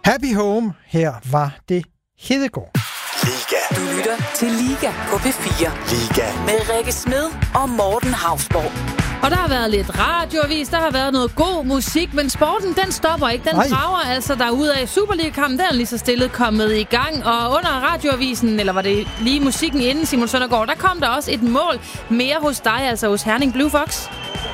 Happy Home, her var det Hedegaard. Liga. Du lytter til Liga på P4. Liga. Med Rikke Smed og Morten Hausborg. Og der har været lidt radioavis, der har været noget god musik, men sporten, den stopper ikke. Den drager altså derudad. Superliga-kampen, den er lige så stille kommet i gang. Og under radioavisen, eller var det lige musikken inden, Simon Søndergaard, der kom der også et mål mere hos dig, altså hos Herning Blue Fox.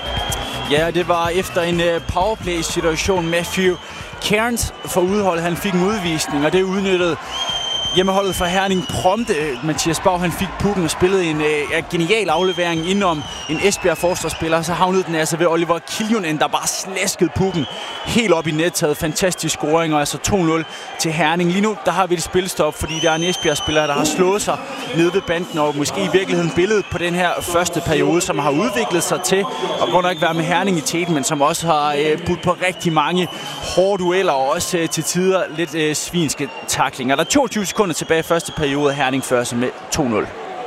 Ja, det var efter en powerplay-situation. Matthew Cairns for udholdet, han fik en udvisning, og det udnyttede hjemmeholdet fra Herning prompte. Mathias Bau, han fik pukken og spillede en genial aflevering indenom en Esbjerg forsvarsspiller. Så havnede den altså ved Oliver Kiljunen, der bare slaskede pukken helt op i nettaget. Fantastisk scoring, og altså 2-0 til Herning. Lige nu, der har vi et spilstop, fordi der er en Esbjerg-spiller, der har slået sig ned ved banden, og måske i virkeligheden billedet på den her første periode, som har udviklet sig til, og godt nok være med Herning i teten, men som også har budt på rigtig mange hårde dueller, og også til tider lidt svinske tacklinger. Der er 22 sekunder tilbage i første periode, Herning fører sig med 2-0.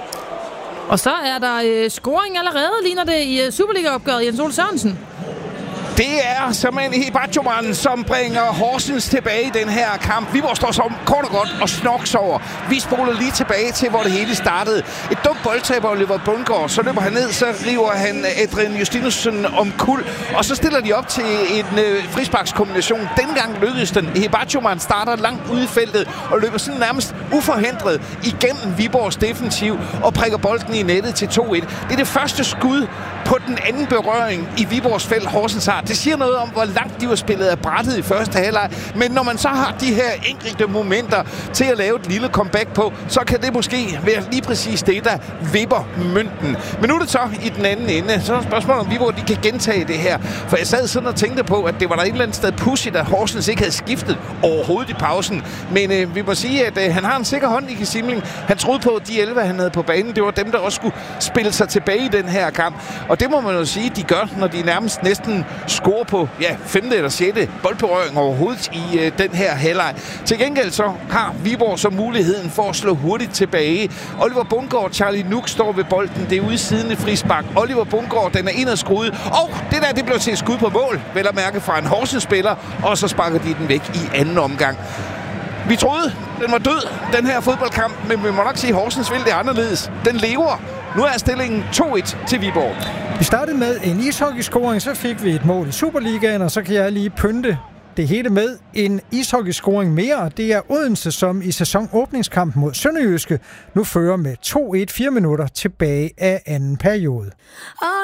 Og så er der scoring allerede, ligner det i Superliga-opgøret, Jens Ole Sørensen. Det er Saman Hibachuman, som bringer Horsens tilbage i den her kamp. Viborg står så kort og godt og snoks over. Vi spoler lige tilbage til, hvor det hele startede. Et dumt boldtab af Oliver Bundgaard. Så løber han ned, så river han Adrian Justinussen om kul. Og så stiller de op til en frisparkskombination. Dengang lykkedes den. Hibachuman starter langt ude i feltet og løber sådan nærmest uforhindret igennem Viborgs defensiv og prikker bolden i nettet til 2-1. Det er det første skud på den anden berøring i Viborgs felt, Horsens har. Det siger noget om, hvor langt de var spillet af brættet i første halvleg. Men når man så har de her enkelte momenter til at lave et lille comeback på, så kan det måske være lige præcis det, der vipper mønten. Men nu er det så i den anden ende. Så er spørgsmålet, om Viborg de kan gentage det her. For jeg sad sådan og tænkte på, at det var der et eller andet sted pudsigt, at Horsens ikke havde skiftet overhovedet i pausen. Men vi må sige, at han har en sikker hånd i Simling. Han troede på, at de 11, han havde på banen, det var dem, der også skulle spille sig tilbage i den her kamp. Og det må man jo sige, de gør, når de nærmest næsten scorer på 5. eller 6. boldberøring overhovedet i den her halvleg. Til gengæld så har Viborg så muligheden for at slå hurtigt tilbage. Oliver Bundgaard og Charlie Nuk står ved bolden. Det er ude siden i frispark. Oliver Bundgaard, den er indadskruet. Og det blev til et skud på mål, vel at mærke fra en Horsens-spiller. Og så sparker de den væk i anden omgang. Vi troede, den var død, den her fodboldkamp, men vi må nok sige, at Horsens vil det anderledes. Den lever. Nu er stillingen 2-1 til Viborg. Vi startede med en ishockeyscoring, så fik vi et mål i Superligaen, og så kan jeg lige pynte det hele med en ishockeyscoring mere. Det er Odense, som i sæsonåbningskamp mod Sønderjyske nu fører med 2-1 4 minutter tilbage af anden periode.